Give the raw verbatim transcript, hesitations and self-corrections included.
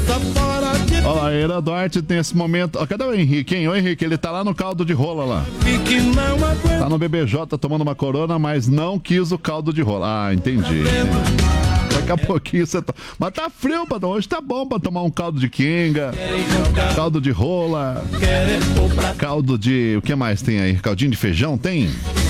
Olha lá, a Ira Duarte tem esse momento. Ó, cadê o Henrique, hein? O Henrique, ele tá lá no caldo de rola lá. Tá no B B J tomando uma corona, mas não quis o caldo de rola. Ah, entendi. Daqui a pouquinho você tá... Mas tá frio, Badão. Hoje tá bom pra tomar um caldo de quenga, caldo de rola, caldo de... O que mais tem aí? Caldinho de feijão tem?